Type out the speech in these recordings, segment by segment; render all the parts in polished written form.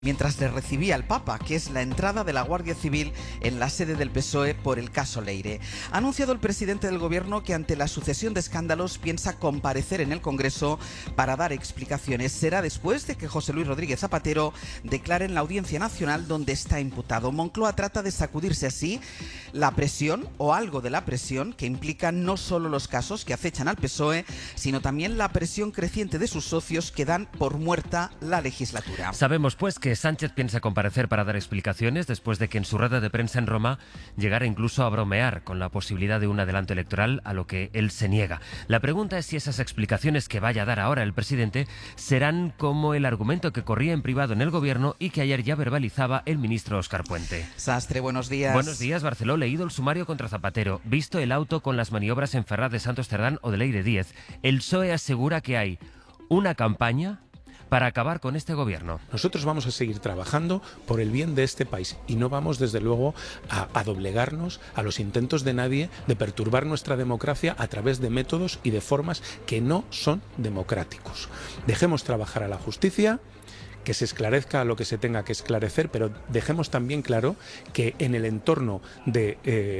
mientras le recibía el Papa, que es la entrada de la Guardia Civil en la sede del PSOE por el caso Leire. Ha anunciado el presidente del Gobierno que ante la sucesión de escándalos piensa comparecer en el Congreso para dar explicaciones. Será después de que José Luis Rodríguez Zapatero declare en la Audiencia Nacional donde está imputado. Moncloa trata de sacudirse así la presión o algo de la presión que implica no solo los casos que acechan al PSOE, sino también la presión creciente de sus socios que dan por muerta la legislatura. Sabemos pues que Sánchez piensa comparecer para dar explicaciones después de que en su rueda de prensa en Roma llegara incluso a bromear con la posibilidad de un adelanto electoral, a lo que él se niega. La pregunta es si esas explicaciones que vaya a dar ahora el presidente serán como el argumento que corría en privado en el Gobierno y que ayer ya verbalizaba el ministro Óscar Puente. Sastre, buenos días. Buenos días, Barceló. Leído el sumario contra Zapatero, visto el auto con las maniobras en Ferraz de Santos Cerdán o de Leire 10, el PSOE asegura que hay una campaña para acabar con este gobierno. Nosotros vamos a seguir trabajando por el bien de este país y no vamos, desde luego, a doblegarnos a los intentos de nadie de perturbar nuestra democracia a través de métodos y de formas que no son democráticos. Dejemos trabajar a la justicia, que se esclarezca lo que se tenga que esclarecer, pero dejemos también claro que en el entorno de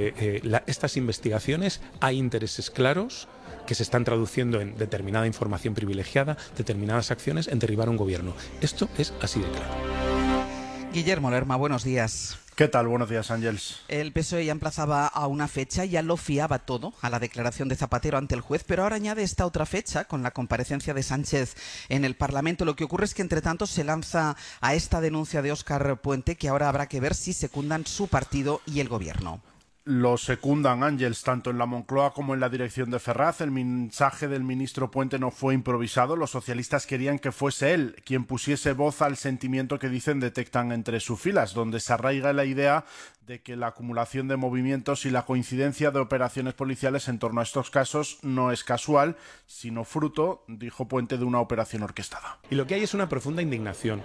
estas investigaciones hay intereses claros que se están traduciendo en determinada información privilegiada, determinadas acciones en derribar un gobierno. Esto es así de claro. Guillermo Lerma, buenos días. ¿Qué tal? Buenos días, Ángels. El PSOE ya emplazaba a una fecha, ya lo fiaba todo a la declaración de Zapatero ante el juez, pero ahora añade esta otra fecha con la comparecencia de Sánchez en el Parlamento. Lo que ocurre es que, entre tanto, se lanza a esta denuncia de Óscar Puente, que ahora habrá que ver si secundan su partido y el Gobierno. Lo secundan, Ángels, tanto en la Moncloa como en la dirección de Ferraz. El mensaje del ministro Puente no fue improvisado. Los socialistas querían que fuese él quien pusiese voz al sentimiento que dicen detectan entre sus filas, donde se arraiga la idea de que la acumulación de movimientos y la coincidencia de operaciones policiales en torno a estos casos no es casual, sino fruto, dijo Puente, de una operación orquestada. Y lo que hay es una profunda indignación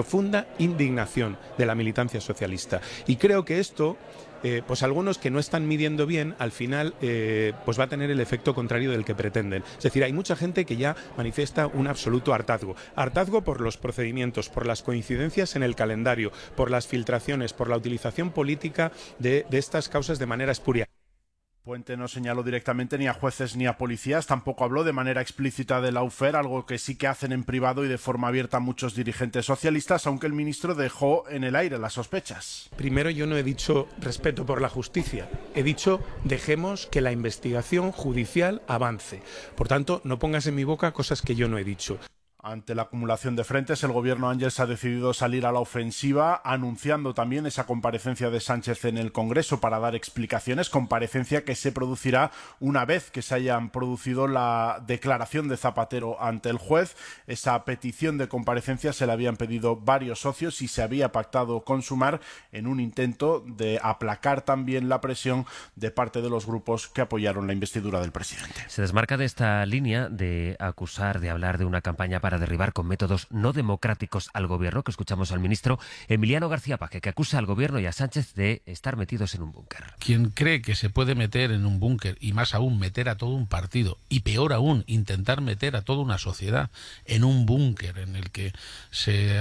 de la militancia socialista. Y creo que esto, pues algunos que no están midiendo bien, al final pues va a tener el efecto contrario del que pretenden. Es decir, hay mucha gente que ya manifiesta un absoluto hartazgo. Hartazgo por los procedimientos, por las coincidencias en el calendario, por las filtraciones, por la utilización política de estas causas de manera espuria. Puente no señaló directamente ni a jueces ni a policías, tampoco habló de manera explícita de lawfare, algo que sí que hacen en privado y de forma abierta muchos dirigentes socialistas, aunque el ministro dejó en el aire las sospechas. Primero, yo no he dicho respeto por la justicia, he dicho dejemos que la investigación judicial avance. Por tanto, no pongas en mi boca cosas que yo no he dicho. Ante la acumulación de frentes, el gobierno Ángels ha decidido salir a la ofensiva, anunciando también esa comparecencia de Sánchez en el Congreso para dar explicaciones, comparecencia que se producirá una vez que se hayan producido la declaración de Zapatero ante el juez. Esa petición de comparecencia se la habían pedido varios socios y se había pactado con Sumar en un intento de aplacar también la presión de parte de los grupos que apoyaron la investidura del presidente. Se desmarca de esta línea de acusar, de hablar de una campaña para derribar con métodos no democráticos al gobierno, que escuchamos al ministro Emiliano García Paje, que acusa al gobierno y a Sánchez de estar metidos en un búnker. Quien cree que se puede meter en un búnker, y más aún meter a todo un partido, y peor aún, intentar meter a toda una sociedad en un búnker en el que se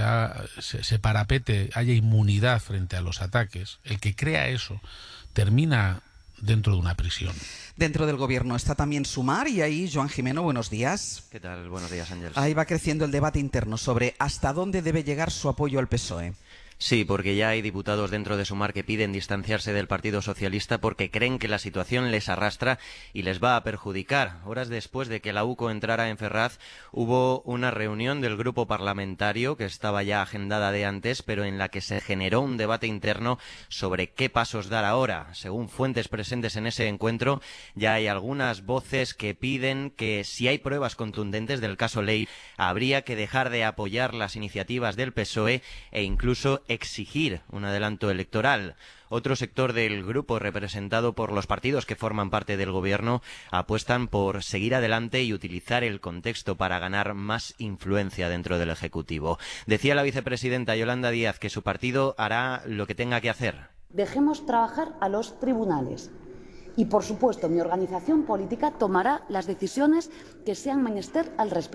parapete, haya inmunidad frente a los ataques, el que crea eso termina dentro de una prisión. Dentro del Gobierno está también Sumar y ahí, Joan Jimeno, buenos días. ¿Qué tal? Buenos días, Ángels. Ahí va creciendo el debate interno sobre hasta dónde debe llegar su apoyo al PSOE. Sí, porque ya hay diputados dentro de Sumar que piden distanciarse del Partido Socialista porque creen que la situación les arrastra y les va a perjudicar. Horas después de que la UCO entrara en Ferraz, hubo una reunión del grupo parlamentario que estaba ya agendada de antes, pero en la que se generó un debate interno sobre qué pasos dar ahora. Según fuentes presentes en ese encuentro, ya hay algunas voces que piden que si hay pruebas contundentes del caso Leire, habría que dejar de apoyar las iniciativas del PSOE e incluso exigir un adelanto electoral. Otro sector del grupo, representado por los partidos que forman parte del gobierno, apuestan por seguir adelante y utilizar el contexto para ganar más influencia dentro del Ejecutivo. Decía la vicepresidenta Yolanda Díaz que su partido hará lo que tenga que hacer. Dejemos trabajar a los tribunales. Y, por supuesto, mi organización política tomará las decisiones que sean menester al respecto.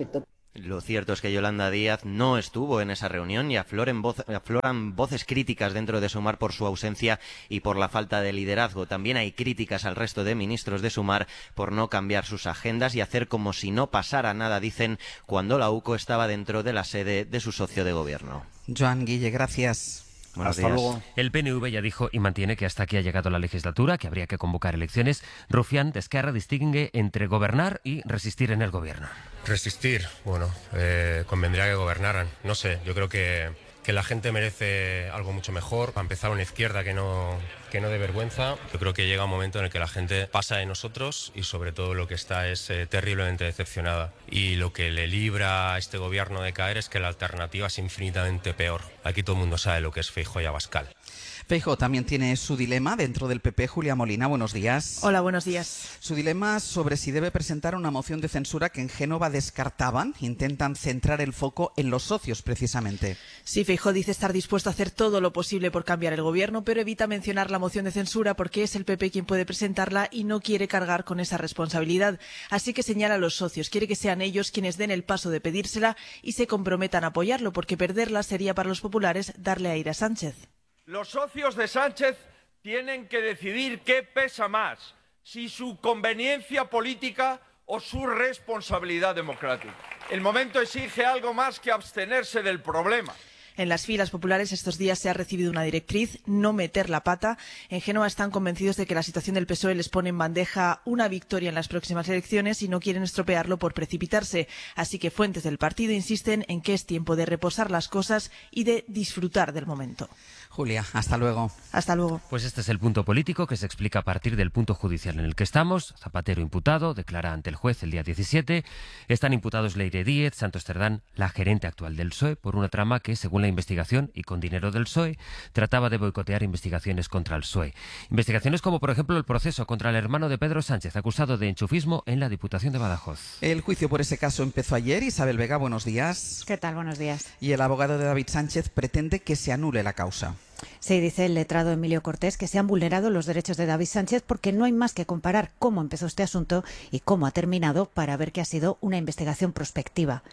Lo cierto es que Yolanda Díaz no estuvo en esa reunión y afloran voces críticas dentro de Sumar por su ausencia y por la falta de liderazgo. También hay críticas al resto de ministros de Sumar por no cambiar sus agendas y hacer como si no pasara nada, dicen, cuando la UCO estaba dentro de la sede de su socio de gobierno. Joan Guille, gracias. Hasta luego. El PNV ya dijo y mantiene que hasta aquí ha llegado la legislatura, que habría que convocar elecciones. Rufián de Esquerra distingue entre gobernar y resistir en el gobierno. Resistir, bueno, convendría que gobernaran. No sé, yo creo que la gente merece algo mucho mejor. Para empezar, una izquierda que no dé vergüenza. Yo creo que llega un momento en el que la gente pasa de nosotros y sobre todo lo que está es terriblemente decepcionada. Y lo que le libra a este gobierno de caer es que la alternativa es infinitamente peor. Aquí todo el mundo sabe lo que es Feijóo y Abascal. Feijóo también tiene su dilema dentro del PP. Julia Molina, buenos días. Hola, buenos días. Su dilema sobre si debe presentar una moción de censura que en Génova descartaban. Intentan centrar el foco en los socios, precisamente. Sí, Feijóo dice estar dispuesto a hacer todo lo posible por cambiar el gobierno, pero evita mencionar la moción de censura porque es el PP quien puede presentarla y no quiere cargar con esa responsabilidad. Así que señala a los socios, quiere que sean ellos quienes den el paso de pedírsela y se comprometan a apoyarlo, porque perderla sería para los populares darle aire a Sánchez. Los socios de Sánchez tienen que decidir qué pesa más, si su conveniencia política o su responsabilidad democrática. El momento exige algo más que abstenerse del problema. En las filas populares estos días se ha recibido una directriz: no meter la pata. En Génova están convencidos de que la situación del PSOE les pone en bandeja una victoria en las próximas elecciones y no quieren estropearlo por precipitarse. Así que fuentes del partido insisten en que es tiempo de reposar las cosas y de disfrutar del momento. Julia, hasta luego. Hasta luego. Pues este es el punto político que se explica a partir del punto judicial en el que estamos. Zapatero imputado, declara ante el juez el día 17. Están imputados Leire Díez, Santos Cerdán, la gerente actual del PSOE, por una trama que, según la investigación y con dinero del PSOE, trataba de boicotear investigaciones contra el PSOE. Investigaciones como, por ejemplo, el proceso contra el hermano de Pedro Sánchez, acusado de enchufismo en la Diputación de Badajoz. El juicio por ese caso empezó ayer. Isabel Vega, buenos días. ¿Qué tal? Buenos días. Y el abogado de David Sánchez pretende que se anule la causa. Sí, dice el letrado Emilio Cortés que se han vulnerado los derechos de David Sánchez porque no hay más que comparar cómo empezó este asunto y cómo ha terminado para ver que ha sido una investigación prospectiva.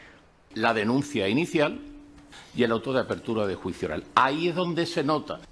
La denuncia inicial y el auto de apertura de juicio oral. Ahí es donde se nota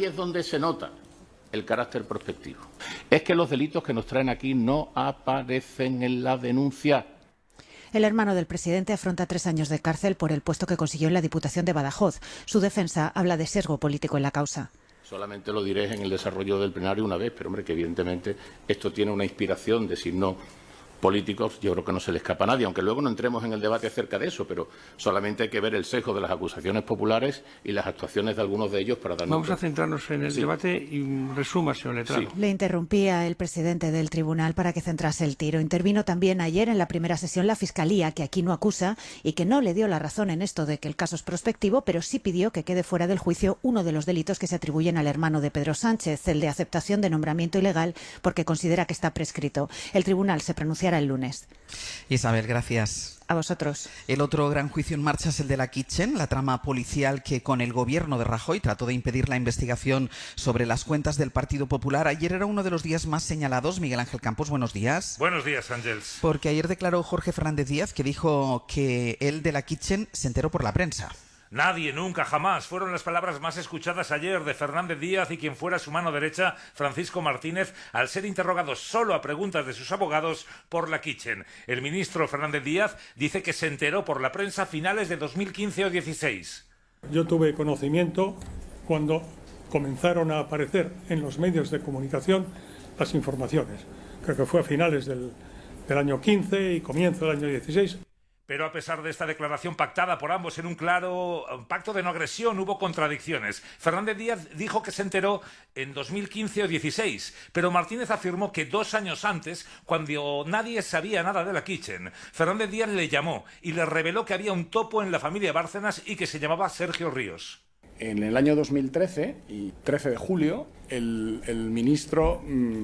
el carácter prospectivo. Es que los delitos que nos traen aquí no aparecen en la denuncia. El hermano del presidente afronta 3 años de cárcel por el puesto que consiguió en la Diputación de Badajoz. Su defensa habla de sesgo político en la causa. Solamente lo diré en el desarrollo del plenario una vez, pero hombre, que evidentemente esto tiene una inspiración de signos políticos, yo creo que no se le escapa a nadie, aunque luego no entremos en el debate acerca de eso, pero solamente hay que ver el sesgo de las acusaciones populares y las actuaciones de algunos de ellos para darnos Vamos a centrarnos en el debate y resuma, señor letrado. Sí. Le interrumpía el presidente del tribunal para que centrase el tiro. Intervino también ayer en la primera sesión la Fiscalía, que aquí no acusa y que no le dio la razón en esto de que el caso es prospectivo, pero sí pidió que quede fuera del juicio uno de los delitos que se atribuyen al hermano de Pedro Sánchez, el de aceptación de nombramiento ilegal, porque considera que está prescrito. El tribunal se pronunciará el lunes. Isabel, gracias. A vosotros. El otro gran juicio en marcha es el de la Kitchen, la trama policial que con el gobierno de Rajoy trató de impedir la investigación sobre las cuentas del Partido Popular. Ayer era uno de los días más señalados. Miguel Ángel Campos, buenos días. Buenos días, Ángels. Porque ayer declaró Jorge Fernández Díaz que dijo que él de la Kitchen se enteró por la prensa. Nadie, nunca, jamás. Fueron las palabras más escuchadas ayer de Fernández Díaz y quien fuera su mano derecha, Francisco Martínez, al ser interrogado solo a preguntas de sus abogados por la Kitchen. El ministro Fernández Díaz dice que se enteró por la prensa a finales de 2015 o 16. Yo tuve conocimiento cuando comenzaron a aparecer en los medios de comunicación las informaciones. Creo que fue a finales del año 15 y comienzo del año 16. Pero a pesar de esta declaración pactada por ambos en un claro pacto de no agresión, hubo contradicciones. Fernández Díaz dijo que se enteró en 2015 o 16, pero Martínez afirmó que 2 años antes, cuando nadie sabía nada de la Kitchen, Fernández Díaz le llamó y le reveló que había un topo en la familia Bárcenas y que se llamaba Sergio Ríos. En el año 2013, y 13 de julio, el ministro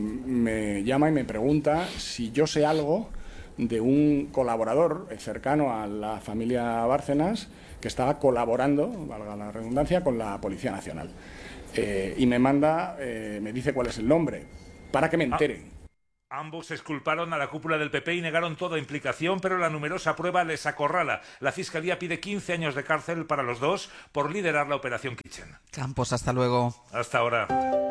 me llama y me pregunta si yo sé algo de un colaborador cercano a la familia Bárcenas que estaba colaborando, valga la redundancia, con la Policía Nacional. Y me manda, me dice cuál es el nombre, para que me entere. Ambos exculparon a la cúpula del PP y negaron toda implicación, pero la numerosa prueba les acorrala. La Fiscalía pide 15 años de cárcel para los dos por liderar la Operación Kitchen. Campos, hasta luego. Hasta ahora.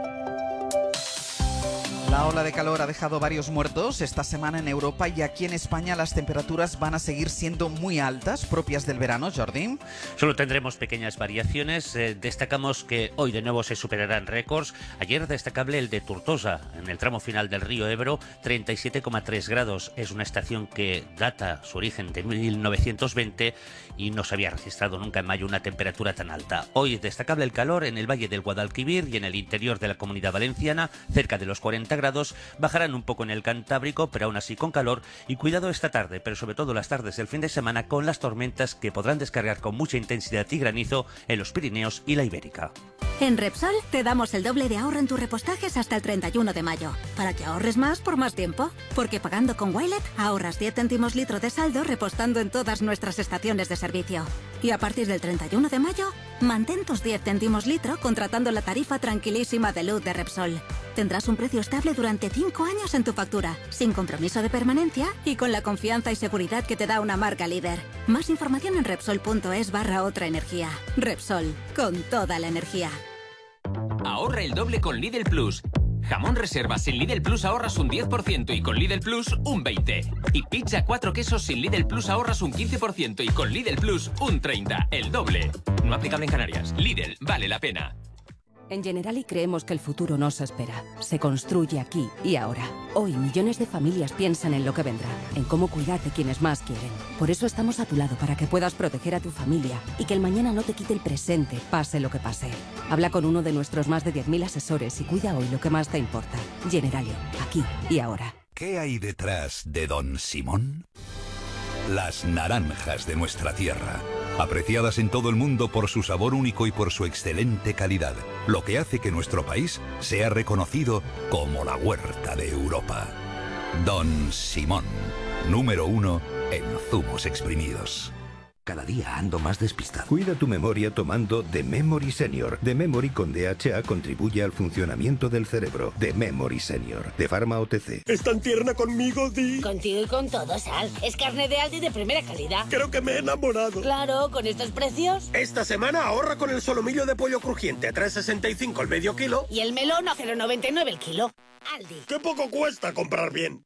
La ola de calor ha dejado varios muertos esta semana en Europa y aquí en España las temperaturas van a seguir siendo muy altas, propias del verano, Jordi. Solo tendremos pequeñas variaciones. Destacamos que hoy de nuevo se superarán récords. Ayer destacable el de Tortosa, en el tramo final del río Ebro, 37,3 grados. Es una estación que data su origen de 1920 y no se había registrado nunca en mayo una temperatura tan alta. Hoy es destacable el calor en el Valle del Guadalquivir y en el interior de la Comunidad Valenciana, cerca de los 40 grados, bajarán un poco en el Cantábrico, pero aún así con calor, y cuidado esta tarde, pero sobre todo las tardes del fin de semana, con las tormentas que podrán descargar con mucha intensidad y granizo en los Pirineos y la Ibérica. En Repsol te damos el doble de ahorro en tus repostajes hasta el 31 de mayo, para que ahorres más por más tiempo, porque pagando con Wilet ahorras 10 céntimos litro de saldo repostando en todas nuestras estaciones de servicio. Y a partir del 31 de mayo, mantén tus 10 céntimos litro contratando la tarifa tranquilísima de luz de Repsol. Tendrás un precio estable durante 5 años en tu factura, sin compromiso de permanencia y con la confianza y seguridad que te da una marca líder. Más información en Repsol.es/otra energía. Repsol, con toda la energía. Ahorra el doble con Lidl Plus. Jamón reservas sin Lidl Plus ahorras un 10% y con Lidl Plus un 20%. Y pizza 4 quesos sin Lidl Plus ahorras un 15% y con Lidl Plus un 30%. El doble. No aplicable en Canarias. Lidl, vale la pena. En Generali creemos que el futuro no se espera, se construye aquí y ahora. Hoy millones de familias piensan en lo que vendrá, en cómo cuidar de quienes más quieren. Por eso estamos a tu lado para que puedas proteger a tu familia y que el mañana no te quite el presente, pase lo que pase. Habla con uno de nuestros más de 10.000 asesores y cuida hoy lo que más te importa. Generali, aquí y ahora. ¿Qué hay detrás de Don Simón? Las naranjas de nuestra tierra, apreciadas en todo el mundo por su sabor único y por su excelente calidad, lo que hace que nuestro país sea reconocido como la huerta de Europa. Don Simón, número 1 en zumos exprimidos. Cada día ando más despistado. Cuida tu memoria tomando The Memory Senior. The Memory con DHA contribuye al funcionamiento del cerebro. The Memory Senior, de Pharma OTC. ¿Es tan tierna conmigo, Di? Contigo y con todo, Sal. Es carne de Aldi de primera calidad. Creo que me he enamorado. Claro, con estos precios. Esta semana ahorra con el solomillo de pollo crujiente a 3,65 el medio kilo. Y el melón a 0,99 el kilo. Aldi. ¡Qué poco cuesta comprar bien!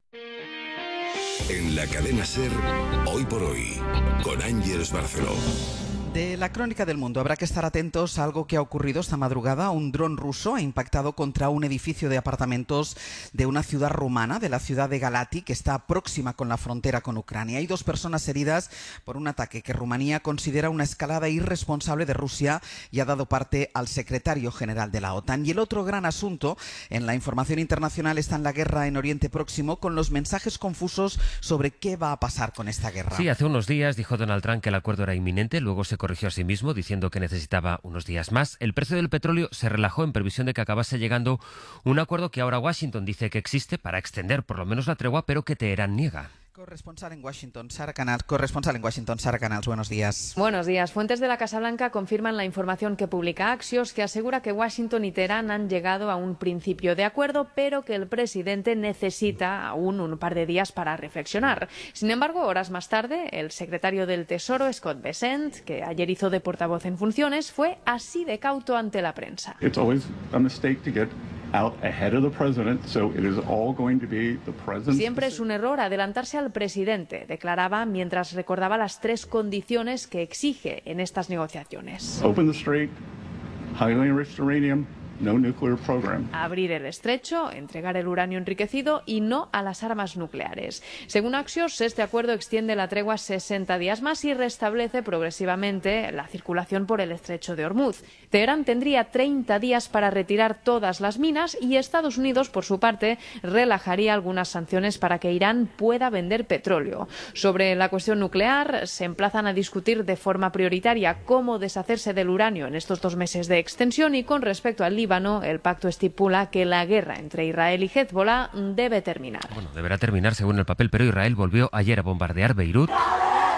En la cadena SER, Hoy por Hoy, con Ángeles Barceló. De la crónica del mundo habrá que estar atentos a algo que ha ocurrido esta madrugada. Un dron ruso ha impactado contra un edificio de apartamentos de una ciudad rumana, de la ciudad de Galati, que está próxima con la frontera con Ucrania. Hay 2 personas heridas por un ataque que Rumanía considera una escalada irresponsable de Rusia y ha dado parte al secretario general de la OTAN. Y el otro gran asunto en la información internacional está en la guerra en Oriente Próximo, con los mensajes confusos sobre qué va a pasar con esta guerra. Sí, hace unos días dijo Donald Trump que el acuerdo era inminente, luego se corrigió a sí mismo diciendo que necesitaba unos días más. El precio del petróleo se relajó en previsión de que acabase llegando un acuerdo que ahora Washington dice que existe para extender por lo menos la tregua, pero que Teherán niega. Corresponsal en Washington, Sara Canals, buenos días. Buenos días. Fuentes de la Casa Blanca confirman la información que publica Axios, que asegura que Washington y Teherán han llegado a un principio de acuerdo, pero que el presidente necesita aún un par de días para reflexionar. Sin embargo, horas más tarde, el secretario del Tesoro, Scott Bessent, que ayer hizo de portavoz en funciones, fue así de cauto ante la prensa. Siempre es un error adelantarse al presidente, declaraba mientras recordaba las 3 condiciones que exige en estas negociaciones. Open the strait, highly enriched uranium, no nuclear program. Abrir el estrecho, entregar el uranio enriquecido y no a las armas nucleares. Según Axios, este acuerdo extiende la tregua 60 días más y restablece progresivamente la circulación por el estrecho de Hormuz. Teherán tendría 30 días para retirar todas las minas y Estados Unidos, por su parte, relajaría algunas sanciones para que Irán pueda vender petróleo. Sobre la cuestión nuclear, se emplazan a discutir de forma prioritaria cómo deshacerse del uranio en estos 2 meses de extensión y con respecto al Líbano, el pacto estipula que la guerra entre Israel y Hezbollah debe terminar. Bueno, deberá terminar según el papel, pero Israel volvió ayer a bombardear Beirut.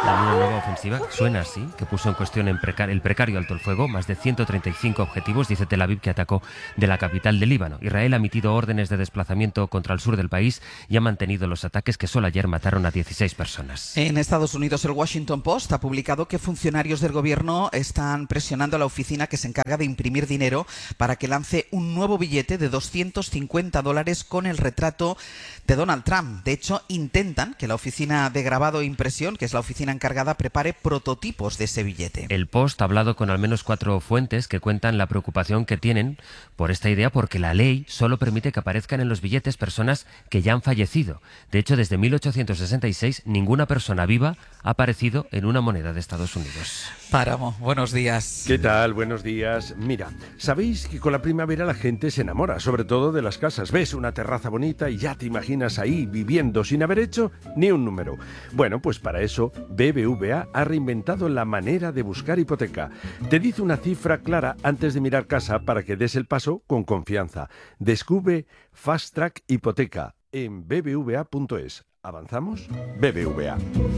Una nueva ofensiva, suena así, que puso en cuestión el precario alto el fuego, más de 135 objetivos, dice Tel Aviv, que atacó de la capital del Líbano. Israel ha emitido órdenes de desplazamiento contra el sur del país y ha mantenido los ataques que solo ayer mataron a 16 personas. En Estados Unidos, el Washington Post ha publicado que funcionarios del gobierno están presionando a la oficina que se encarga de imprimir dinero para que lance un nuevo billete de $250 con el retrato de Donald Trump. De hecho, intentan que la oficina de grabado e impresión, que es la oficina encargada, prepare prototipos de ese billete. El Post ha hablado con al menos 4 fuentes que cuentan la preocupación que tienen por esta idea, porque la ley solo permite que aparezcan en los billetes personas que ya han fallecido. De hecho, desde 1866 ninguna persona viva ha aparecido en una moneda de Estados Unidos. Páramo, buenos días. ¿Qué tal? Buenos días. Mira, sabéis que con la primavera la gente se enamora, sobre todo de las casas. Ves una terraza bonita y ya te imaginas ahí viviendo sin haber hecho ni un número. Bueno, pues para eso BBVA ha reinventado la manera de buscar hipoteca. Te dice una cifra clara antes de mirar casa para que des el paso con confianza. Descubre Fast Track Hipoteca en bbva.es. ¿Avanzamos? BBVA.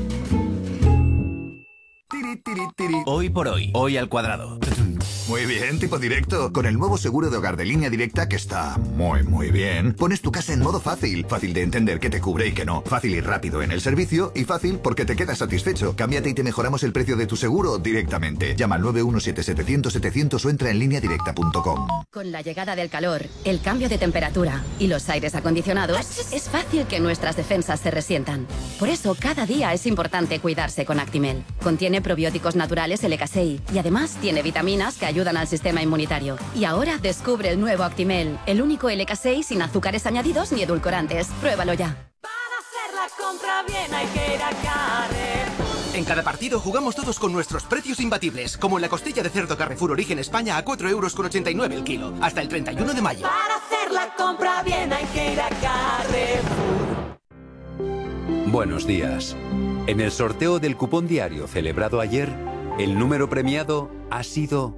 Hoy por hoy, hoy al cuadrado. Muy bien, tipo directo. Con el nuevo seguro de hogar de Línea Directa, que está muy bien, pones tu casa en modo fácil. Fácil de entender qué te cubre y qué no. Fácil y rápido en el servicio y fácil porque te quedas satisfecho. Cámbiate y te mejoramos el precio de tu seguro directamente. Llama al 917-700-700 o entra en lineadirecta.com. Con la llegada del calor, el cambio de temperatura y los aires acondicionados, es fácil que nuestras defensas se resientan. Por eso, cada día es importante cuidarse con Actimel. Contiene probióticos naturales LK6 y además tiene vitaminas que ayudan al sistema inmunitario. Y ahora descubre el nuevo Actimel, el único LK6 sin azúcares añadidos ni edulcorantes. Pruébalo ya. Para hacer la compra bien hay que ir a Carrefour. En cada partido jugamos todos con nuestros precios imbatibles, como en la costilla de cerdo Carrefour Origen España a 4,89 € el kilo, hasta el 31 de mayo. Para hacer la compra bien hay que ir a Carrefour. Buenos días. En el sorteo del cupón diario celebrado ayer, el número premiado ha sido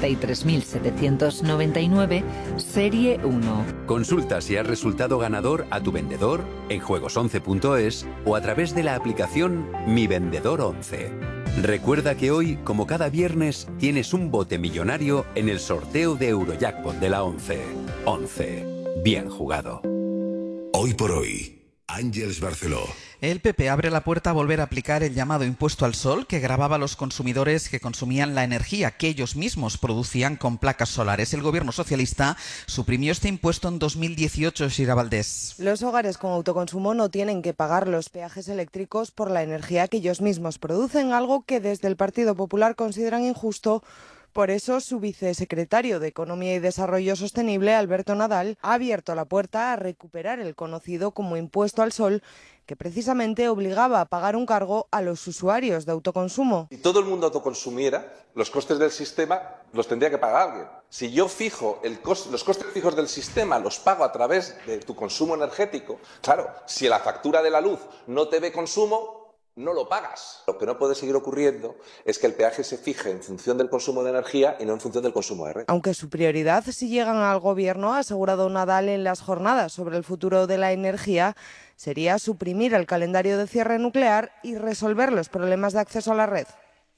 83.799, serie 1. Consulta si has resultado ganador a tu vendedor en juegos11.es o a través de la aplicación Mi Vendedor 11. Recuerda que hoy, como cada viernes, tienes un bote millonario en el sorteo de Eurojackpot de la 11. 11. Bien jugado. Hoy por hoy. Àngels Barceló. El PP abre la puerta a volver a aplicar el llamado impuesto al sol, que gravaba a los consumidores que consumían la energía que ellos mismos producían con placas solares. El gobierno socialista suprimió este impuesto en 2018, Shira Valdés. Los hogares con autoconsumo no tienen que pagar los peajes eléctricos por la energía que ellos mismos producen, algo que desde el Partido Popular consideran injusto. Por eso, su vicesecretario de Economía y Desarrollo Sostenible, Alberto Nadal, ha abierto la puerta a recuperar el conocido como impuesto al sol, que precisamente obligaba a pagar un cargo a los usuarios de autoconsumo. Si todo el mundo autoconsumiera, los costes del sistema los tendría que pagar alguien. Si yo fijo los costes fijos del sistema, los pago a través de tu consumo energético, claro, si la factura de la luz no te ve consumo, no lo pagas. Lo que no puede seguir ocurriendo es que el peaje se fije en función del consumo de energía y no en función del consumo de red. Aunque su prioridad, si llegan al gobierno, ha asegurado Nadal en las jornadas sobre el futuro de la energía, sería suprimir el calendario de cierre nuclear y resolver los problemas de acceso a la red.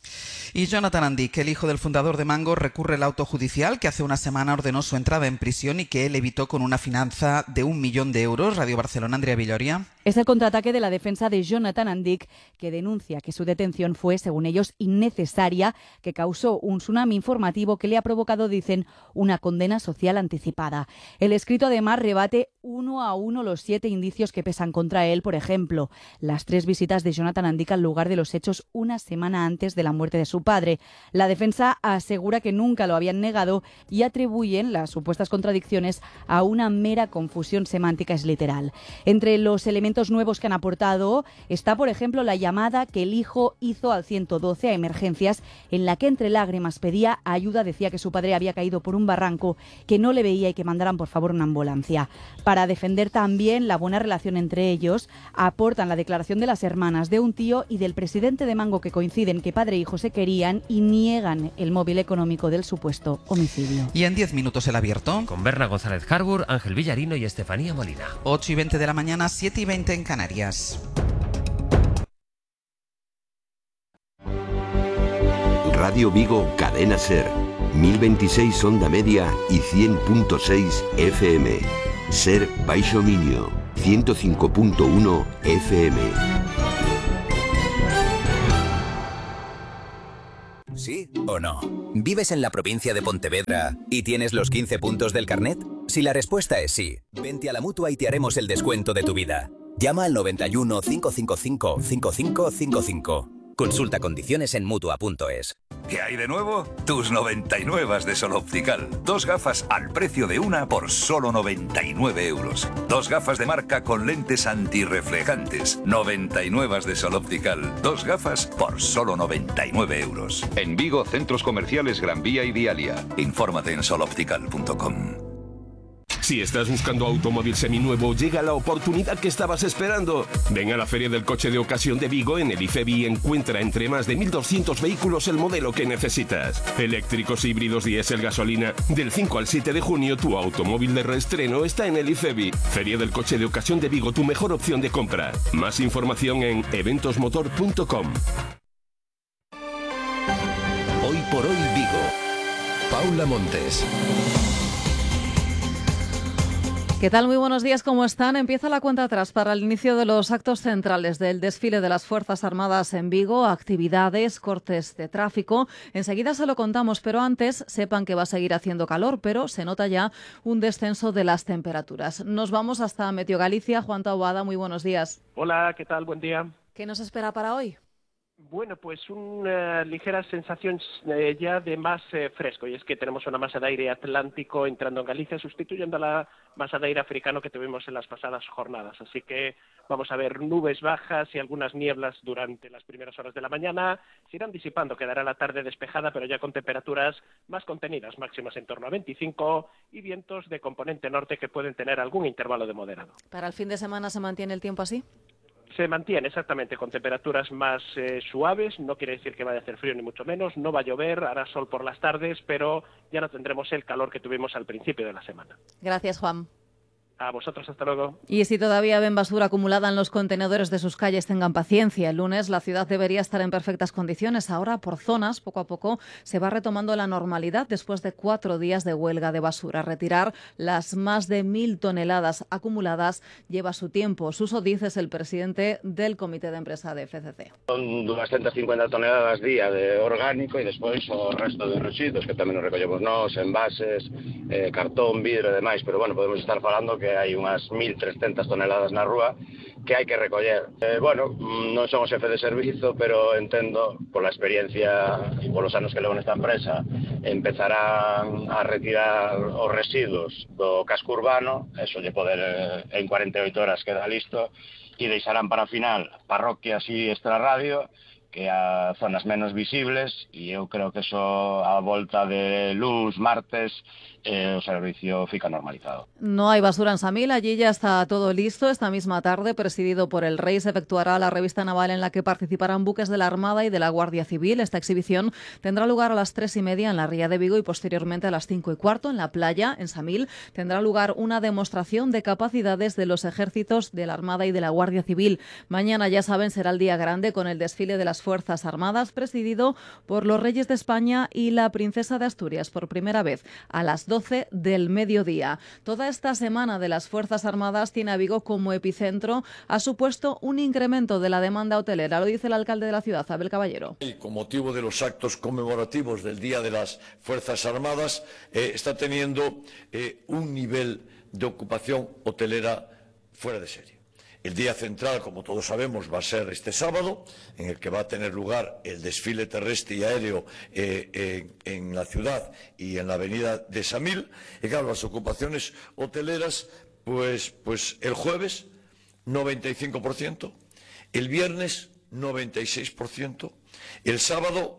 Y Jonathan Andic, el hijo del fundador de Mango, recurre el auto judicial que hace una semana ordenó su entrada en prisión y que él evitó con una fianza de 1 millón de euros. Radio Barcelona, Andrea Villoria. Es el contraataque de la defensa de Jonathan Andic, que denuncia que su detención fue, según ellos, innecesaria, que causó un tsunami informativo que le ha provocado, dicen, una condena social anticipada. El escrito, además, rebate uno a uno los 7 indicios que pesan contra él, por ejemplo, las 3 visitas de Jonathan Andic al lugar de los hechos una semana antes de la muerte de su padre. La defensa asegura que nunca lo habían negado y atribuyen las supuestas contradicciones a una mera confusión semántica, es literal. Entre los elementos nuevos que han aportado está, por ejemplo, la llamada que el hijo hizo al 112 a emergencias, en la que entre lágrimas pedía ayuda, decía que su padre había caído por un barranco, que no le veía y que mandaran por favor una ambulancia. Para defender también la buena relación entre ellos, aportan la declaración de las hermanas, de un tío y del presidente de Mango, que coinciden que padre e hijo se querían y niegan el móvil económico del supuesto homicidio. Y en 10 minutos el abierto. Con Berna González Harbour, Ángel Villarino y Estefanía Molina. 8:20 de la mañana, 7:20 en Canarias. Radio Vigo Cadena Ser, 1026 onda media y 100.6 FM. Ser Baixo Miño, 105.1 FM. ¿Sí o no? ¿Vives en la provincia de Pontevedra y tienes los 15 puntos del carnet? Si la respuesta es sí, vente a la Mutua y te haremos el descuento de tu vida. Llama al 91 555 5555. Consulta condiciones en Mutua.es. ¿Qué hay de nuevo? Tus 99 de Sol Optical. 2 gafas al precio de una por solo 99 euros. 2 gafas de marca con lentes antirreflejantes. 99 de Sol Optical. 2 gafas por solo 99 euros. En Vigo, centros comerciales Gran Vía y Dialia. Infórmate en soloptical.com. Si estás buscando automóvil seminuevo, llega la oportunidad que estabas esperando. Ven a la Feria del Coche de Ocasión de Vigo en el IFEBI y encuentra entre más de 1.200 vehículos el modelo que necesitas. Eléctricos, híbridos, diésel, gasolina. Del 5 al 7 de junio, tu automóvil de reestreno está en el IFEBI. Feria del Coche de Ocasión de Vigo, tu mejor opción de compra. Más información en eventosmotor.com. Hoy por hoy Vigo. Paula Montes. ¿Qué tal? Muy buenos días, ¿cómo están? Empieza la cuenta atrás para el inicio de los actos centrales del desfile de las Fuerzas Armadas en Vigo, actividades, cortes de tráfico. Enseguida se lo contamos, pero antes sepan que va a seguir haciendo calor, pero se nota ya un descenso de las temperaturas. Nos vamos hasta Meteo Galicia. Juan Taboada, muy buenos días. Hola, ¿qué tal? Buen día. ¿Qué nos espera para hoy? Bueno, pues una ligera sensación ya de más fresco, y es que tenemos una masa de aire atlántico entrando en Galicia, sustituyendo a la masa de aire africano que tuvimos en las pasadas jornadas. Así que vamos a ver nubes bajas y algunas nieblas durante las primeras horas de la mañana. Se irán disipando, quedará la tarde despejada, pero ya con temperaturas más contenidas, máximas en torno a 25, y vientos de componente norte que pueden tener algún intervalo de moderado. ¿Para el fin de semana se mantiene el tiempo así? Se mantiene exactamente con temperaturas más suaves, no quiere decir que vaya a hacer frío ni mucho menos, no va a llover, hará sol por las tardes, pero ya no tendremos el calor que tuvimos al principio de la semana. Gracias, Juan. A vosotros, hasta luego. Y si todavía ven basura acumulada en los contenedores de sus calles, tengan paciencia. El lunes la ciudad debería estar en perfectas condiciones. Ahora, por zonas, poco a poco, se va retomando la normalidad después de 4 días de huelga de basura. Retirar las más de 1.000 toneladas acumuladas lleva su tiempo. Suso Diz es el presidente del comité de empresa de FCC. Son 250 toneladas día de orgánico y despois o resto de residuos que tamén nos recollemos nós, envases, cartón, vidro e demais, pero bueno, podemos estar falando que hai unhas 1.300 toneladas na rúa que hai que recoller. Bueno, non son o xefe de servizo, pero entendo, pola experiencia e polos anos que levo nesta empresa, empezarán a retirar os residuos do casco urbano, eso lle poder en 48 horas queda listo, e deixarán para final parroquias e extrarradio, que a zonas menos visibles, e eu creo que eso a volta de luz, martes, o servicio fica normalizado. No hay basura en Samil, allí ya está todo listo. Esta misma tarde, presidido por el Rey, se efectuará la revista naval en la que participarán buques de la Armada y de la Guardia Civil. Esta exhibición tendrá lugar a las 3:30 en la Ría de Vigo y posteriormente a las 5:15 en la playa, en Samil. Tendrá lugar una demostración de capacidades de los ejércitos de la Armada y de la Guardia Civil. Mañana, ya saben, será el día grande con el desfile de las Fuerzas Armadas, presidido por los Reyes de España y la Princesa de Asturias, por primera vez a las 12 del mediodía. Toda esta semana de las Fuerzas Armadas tiene a Vigo como epicentro. Ha supuesto un incremento de la demanda hotelera, lo dice el alcalde de la ciudad, Abel Caballero. Y con motivo de los actos conmemorativos del Día de las Fuerzas Armadas, está teniendo un nivel de ocupación hotelera fuera de serie. El día central, como todos sabemos, va a ser este sábado, en el que va a tener lugar el desfile terrestre y aéreo en la ciudad y en la avenida de Samil. Y claro, las ocupaciones hoteleras, pues el jueves 95%, el viernes 96%, el sábado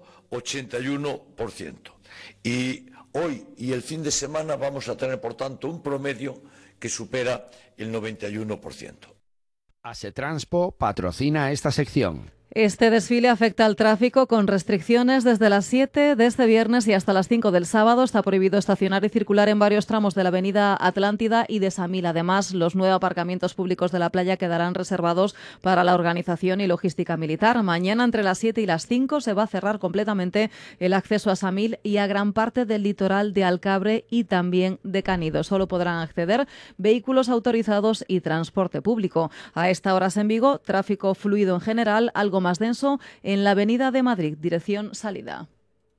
81%. Y hoy y el fin de semana vamos a tener, por tanto, un promedio que supera el 91%. Asetranspo patrocina esta sección. Este desfile afecta al tráfico con restricciones desde las 7 de este viernes y hasta las 5 del sábado. Está prohibido estacionar y circular en varios tramos de la avenida Atlántida y de Samil. Además, los 9 aparcamientos públicos de la playa quedarán reservados para la organización y logística militar. Mañana, entre las 7 y las 5, se va a cerrar completamente el acceso a Samil y a gran parte del litoral de Alcabre y también de Canido. Solo podrán acceder vehículos autorizados y transporte público. A esta hora en Vigo, tráfico fluido en general, algo más denso en la avenida de Madrid, dirección salida.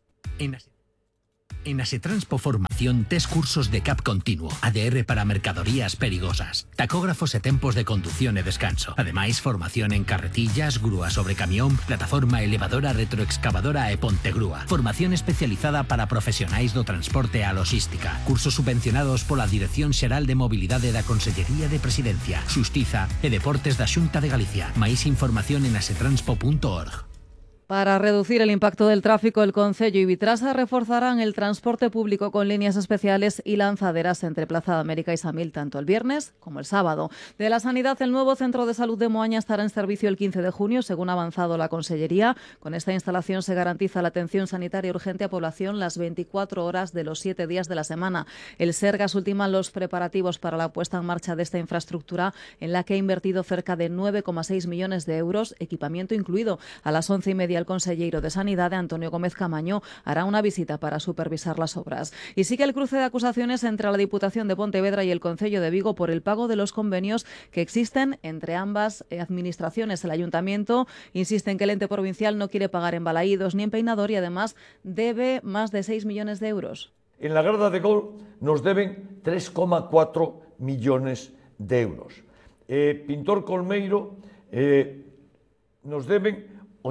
En Asetranspo Formación, 3 cursos de CAP continuo, ADR para mercadorías perigosas, tacógrafos e tempos de conducción e descanso. Ademais, formación en carretillas, grúa sobre camión, plataforma elevadora, retroexcavadora e pontegrúa. Formación especializada para profesionais do transporte e a logística. Cursos subvencionados pola Dirección Xeral de Mobilidade da Consellería de Presidencia, Xustiza e Deportes da Xunta de Galicia. Máis información en asetranspo.org. Para reducir el impacto del tráfico, el Concello y Vitrasa reforzarán el transporte público con líneas especiales y lanzaderas entre Plaza de América y Samil, tanto el viernes como el sábado. De la Sanidad, el nuevo Centro de Salud de Moaña estará en servicio el 15 de junio, según ha avanzado la Consellería. Con esta instalación se garantiza la atención sanitaria urgente a población las 24 horas de los 7 días de la semana. El Sergas ultima los preparativos para la puesta en marcha de esta infraestructura, en la que ha invertido cerca de 9,6 millones de euros, equipamiento incluido. A las 11:30 el consejero de Sanidad, Antonio Gómez Camaño, hará una visita para supervisar las obras. Y sigue el cruce de acusaciones entre la Diputación de Pontevedra y el Concello de Vigo por el pago de los convenios que existen entre ambas administraciones. El Ayuntamiento insiste en que el ente provincial no quiere pagar en Balaídos ni en Peinador y además debe más de 6 millones de euros. En la Garda de Gol nos deben 3,4 millones de euros. Pintor Colmeiro nos deben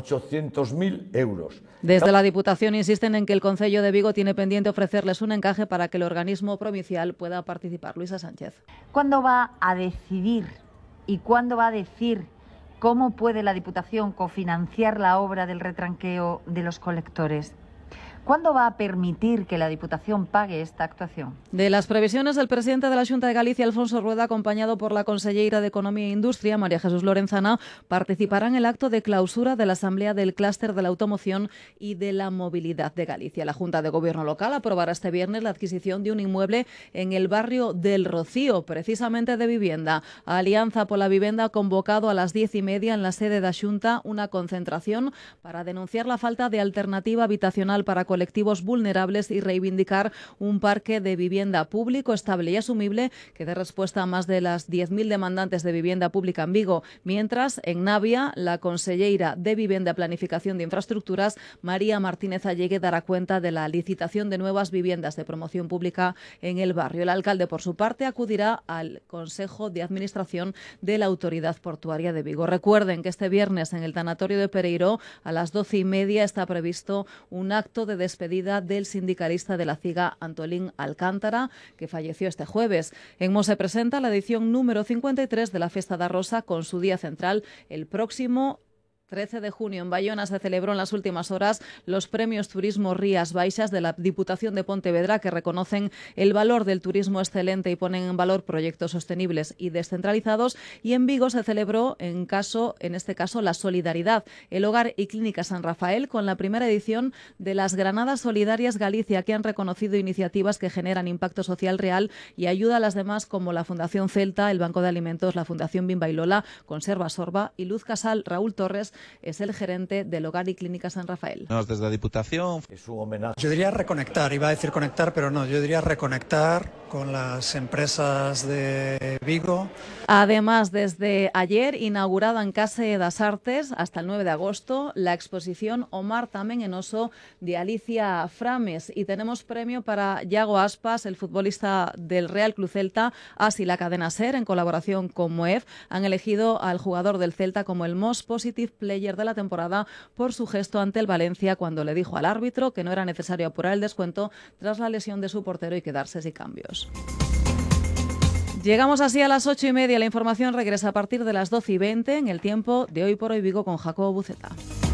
800.000 euros. Desde la Diputación insisten en que el Concello de Vigo tiene pendiente ofrecerles un encaje para que el organismo provincial pueda participar. Luisa Sánchez. ¿Cuándo va a decidir y cuándo va a decir cómo puede la Diputación cofinanciar la obra del retranqueo de los colectores? ¿Cuándo va a permitir que la Diputación pague esta actuación? De las previsiones del presidente de la Xunta de Galicia, Alfonso Rueda, acompañado por la conselleira de Economía e Industria, María Jesús Lorenzana, participará en el acto de clausura de la Asamblea del Clúster de la Automoción y de la Movilidad de Galicia. La Junta de Gobierno local aprobará este viernes la adquisición de un inmueble en el barrio del Rocío, precisamente de vivienda. Alianza por la Vivenda ha convocado a las 10:30 en la sede da Xunta una concentración para denunciar la falta de alternativa habitacional para colectivos vulnerables y reivindicar un parque de vivienda público estable y asumible que dé respuesta a más de las 10.000 demandantes de vivienda pública en Vigo. Mientras, en Navia, la conselleira de Vivienda, Planificación de Infraestructuras, María Martínez Allegue, dará cuenta de la licitación de nuevas viviendas de promoción pública en el barrio. El alcalde, por su parte, acudirá al Consejo de Administración de la Autoridad Portuaria de Vigo. Recuerden que este viernes en el tanatorio de Pereiró, a las 12:30, está previsto un acto de despedida del sindicalista de la CIGA, Antolín Alcántara, que falleció este jueves. En Mos se presenta la edición número 53 de la Festa da Rosa, con su día central el próximo 13 de junio. En Bayona se celebró en las últimas horas los premios Turismo Rías Baixas de la Diputación de Pontevedra, que reconocen el valor del turismo excelente y ponen en valor proyectos sostenibles y descentralizados. Y en Vigo se celebró en este caso la solidaridad. El Hogar y Clínica San Rafael, con la primera edición de las Granadas Solidarias Galicia, que han reconocido iniciativas que generan impacto social real y ayuda a las demás, como la Fundación Celta, el Banco de Alimentos, la Fundación Bimba y Lola, Conserva Sorba y Luz Casal. Raúl Torres es el gerente del Hogar y Clínica San Rafael. Desde la Diputación es un homenaje. Yo diría reconectar, iba a decir conectar, pero no, yo diría reconectar con las empresas de Vigo. Además, desde ayer, inaugurada en Casa das Artes hasta el 9 de agosto, la exposición Omar tamén en Oso de Alicia Frames. Y tenemos premio para Yago Aspas, el futbolista del Real Club Celta. Así la cadena SER, en colaboración con Moef, han elegido al jugador del Celta como el Most Positive Player de la temporada por su gesto ante el Valencia, cuando le dijo al árbitro que no era necesario apurar el descuento tras la lesión de su portero y quedarse sin cambios. Llegamos así a las 8:30. La información regresa a partir de las 12:20 en el tiempo de Hoy por Hoy Vigo con Jacobo Buceta.